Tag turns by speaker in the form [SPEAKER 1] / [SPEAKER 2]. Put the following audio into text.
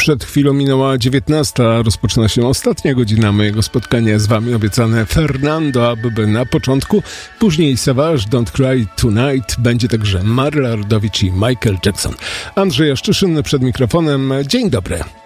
[SPEAKER 1] Przed chwilą minęła 19. Rozpoczyna się ostatnia godzina mojego spotkania z wami. Obiecane Fernando ABB na początku, później Savage, Don't Cry Tonight, będzie także Maryla Rodowicz i Michael Jackson. Andrzej Jaszczyszyn przed mikrofonem. Dzień dobry.